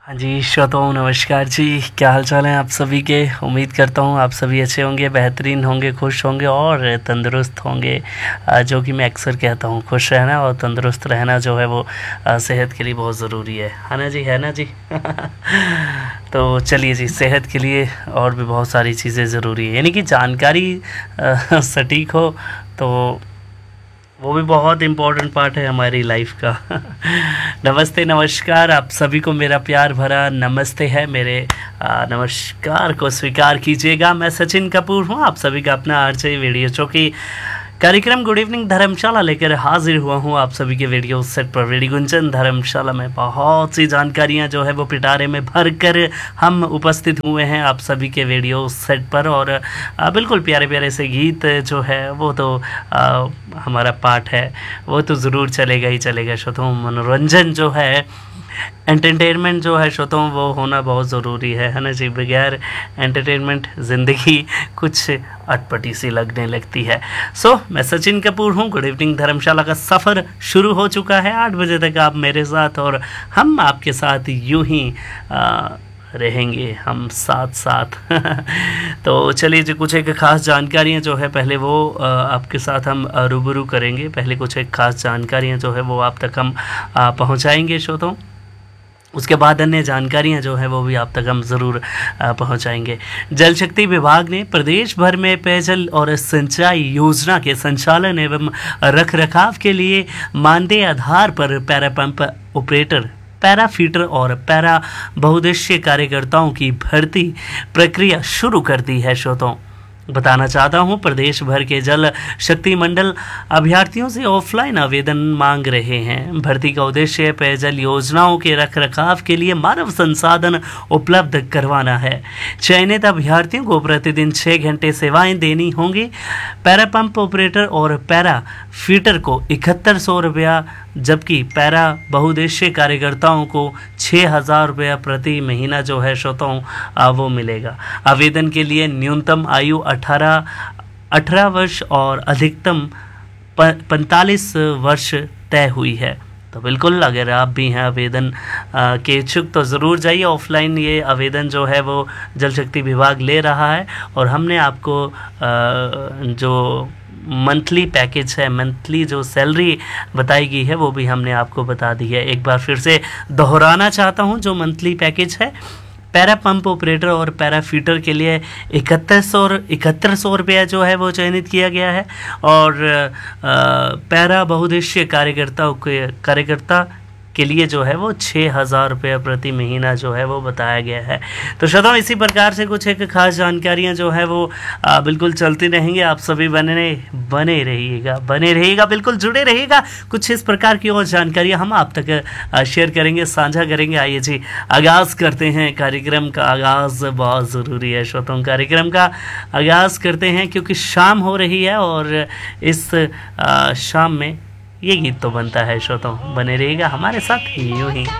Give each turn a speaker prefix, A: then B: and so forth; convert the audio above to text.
A: हाँ जी श्रोताओं नमस्कार जी। क्या हाल चाल है आप सभी के। उम्मीद करता हूँ आप सभी अच्छे होंगे, बेहतरीन होंगे, खुश होंगे और तंदुरुस्त होंगे। जो कि मैं अक्सर कहता हूँ, खुश रहना और तंदुरुस्त रहना जो है वो सेहत के लिए बहुत ज़रूरी है ना जी, है ना जी। तो चलिए जी, सेहत के लिए और भी बहुत सारी चीज़ें ज़रूरी है, यानी कि जानकारी सटीक हो तो वो भी बहुत इम्पोर्टेंट पार्ट है हमारी लाइफ का। नमस्ते नमस्कार, आप सभी को मेरा प्यार भरा नमस्ते है। मेरे नमस्कार को स्वीकार कीजिएगा। मैं सचिन कपूर हूँ, आप सभी का अपना आरजे वीडियो चौकी कार्यक्रम गुड इवनिंग धर्मशाला लेकर हाजिर हुआ हूँ आप सभी के वीडियो सेट पर। रेडी गुंजन धर्मशाला में बहुत सी जानकारियाँ जो है वो पिटारे में भर कर हम उपस्थित हुए हैं आप सभी के वीडियो सेट पर। और बिल्कुल प्यारे प्यारे से गीत जो है वो तो हमारा पार्ट है, वो तो ज़रूर चलेगा ही चलेगा। श्रोताओं मनोरंजन जो है, एंटरटेनमेंट जो है श्रोताओं वो होना बहुत ज़रूरी है ना जी। बगैर एंटरटेनमेंट ज़िंदगी कुछ अटपटी सी लगने लगती है। मैं सचिन कपूर हूँ। गुड इवनिंग धर्मशाला का सफ़र शुरू हो चुका है। 8 बजे तक आप मेरे साथ और हम आपके साथ यूं ही रहेंगे हम साथ साथ। तो चलिए जी, कुछ एक ख़ास जानकारियाँ जो है पहले वो आपके साथ हम रूबरू करेंगे। पहले कुछ एक ख़ास जानकारियाँ जो है वो आप तक हम पहुँचाएँगे श्रोताओं। उसके बाद अन्य जानकारियां जो है वो भी आप तक हम ज़रूर पहुंचाएंगे। जल शक्ति विभाग ने प्रदेश भर में पेयजल और सिंचाई योजना के संचालन एवं रखरखाव के लिए मानदेय आधार पर para pump operator, para fitter और पैरा बहुउद्देशीय कार्यकर्ताओं की भर्ती प्रक्रिया शुरू कर दी है। श्रोताओं बताना चाहता हूं, प्रदेश भर के जल शक्ति मंडल अभ्यर्थियों से ऑफलाइन आवेदन मांग रहे हैं। भर्ती का उद्देश्य पेयजल योजनाओं के रखरखाव के लिए मानव संसाधन उपलब्ध करवाना है। चयनित अभ्यर्थियों को प्रतिदिन 6 घंटे सेवाएं देनी होंगी। पैरा पंप ऑपरेटर और पैरा फीटर को 7100 रुपया, जबकि पैरा बहुउद्देशीय कार्यकर्ताओं को 6000 रुपया प्रति महीना जो है श्रोताओं वो मिलेगा। आवेदन के लिए न्यूनतम आयु 18 वर्ष और अधिकतम 45 वर्ष तय हुई है। तो बिल्कुल अगर आप भी हैं आवेदन के इच्छुक तो ज़रूर जाइए। ऑफलाइन ये आवेदन जो है वो जल शक्ति विभाग ले रहा है और हमने आपको जो मंथली पैकेज है, मंथली जो सैलरी बताई गई है वो भी हमने आपको बता दी है। एक बार फिर से दोहराना चाहता हूँ, जो मंथली पैकेज है पैरा पंप ऑपरेटर और पैरा फीटर के लिए 7100 रुपया जो है वो चयनित किया गया है। और पैरा बहुउद्देशीय कार्यकर्ता के लिए जो है वो 6000 रुपया प्रति महीना जो है वो बताया गया है। तो श्रोताओं इसी प्रकार से कुछ एक खास जानकारियां जो है वो बिल्कुल चलती रहेंगे। आप सभी बने रहिएगा, बिल्कुल जुड़े रहिएगा। कुछ इस प्रकार की और जानकारियां हम आप तक शेयर करेंगे, साझा करेंगे। आइए जी आगाज़ करते हैं। कार्यक्रम का आगाज़ बहुत ज़रूरी है श्रोताओं, कार्यक्रम का आगाज़ करते हैं क्योंकि शाम हो रही है और इस शाम में ये गीत तो बनता है। श्रोताओं बने रहिएगा हमारे साथ यूं ही।